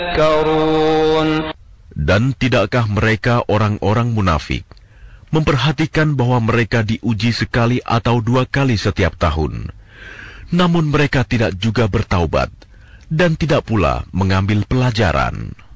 Dan tidakkah mereka orang-orang munafik memperhatikan bahwa mereka diuji sekali atau 2 kali setiap tahun, namun mereka tidak juga bertaubat dan tidak pula mengambil pelajaran.